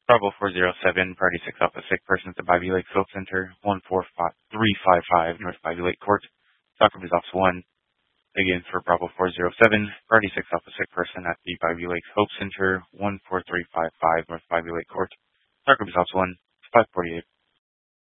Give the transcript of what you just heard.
Bravo 407, Party 6 Alpha Sick Person at the Bivy Lake Hope Center, 14355 North Bivy Lake Court. Soccer is Officer 1. Again, for Bravo 407, Party 6 Alpha Sick Person at the Bivy Lake Hope Center, 14355 North Bivy Lake Court. Soccer is Officer 1, 548.